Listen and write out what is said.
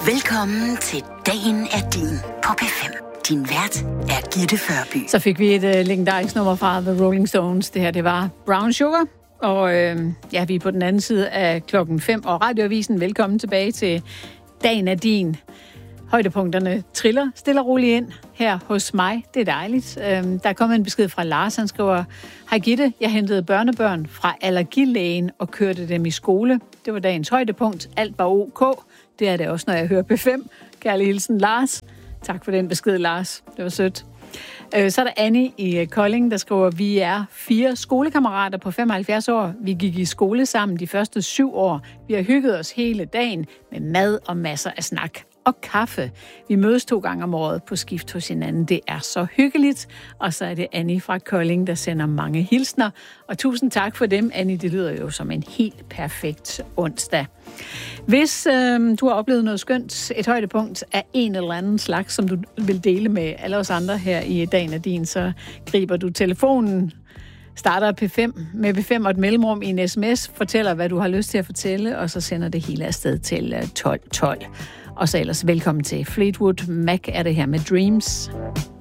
Velkommen til Dagen er din på P5. Din vært er Gitte Førby. Så fik vi et legendarisk nummer fra The Rolling Stones. Det her, det var Brown Sugar. Og ja, vi er på den anden side af 5:00 og Radioavisen. Velkommen tilbage til Dagen er din. Højdepunkterne triller stille og roligt ind her hos mig. Det er dejligt. Der er kommet en besked fra Lars. Han skriver: Hej Gitte, jeg hentede børnebørn fra allergilægen og kørte dem i skole. Det var dagens højdepunkt. Alt var ok. Det er det også, når jeg hører P5. Kærlig hilsen, Lars. Tak for den besked, Lars. Det var sødt. Så er der Annie i Kolding, der skriver: Vi er 4 skolekammerater på 75 år. Vi gik i skole sammen de første 7 år. Vi har hygget os hele dagen med mad og masser af snak. Og kaffe. Vi mødes 2 gange om året på skift hos hinanden. Det er så hyggeligt. Og så er det Annie fra Kolding, der sender mange hilsner. Og tusind tak for dem, Annie. Det lyder jo som en helt perfekt onsdag. Hvis du har oplevet noget skønt, et højdepunkt af en eller anden slags, som du vil dele med alle os andre her i Dagen er din, så griber du telefonen, starter P5 med P5 og et mellemrum i en sms, fortæller, hvad du har lyst til at fortælle, og så sender det hele afsted til 1212. Og så ellers velkommen til Fleetwood Mac er det her med Dreams.